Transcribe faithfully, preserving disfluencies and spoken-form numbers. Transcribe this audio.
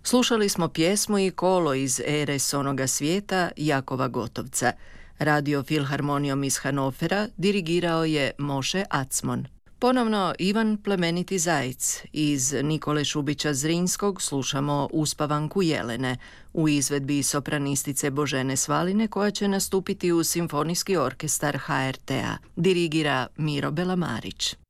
Slušali smo pjesmu i kolo iz ere Sonoga svijeta Jakova Gotovca. Radio Filharmonijom iz Hanofera dirigirao je Moše Acmon. Ponovno Ivan Plemeniti Zajc. Iz Nikole Šubića Zrinskog slušamo Uspavanku Jelene u izvedbi sopranistice Božene Svaline koja će nastupiti u Simfonijski orkestar ha er te a. Dirigira Miro Belamarić.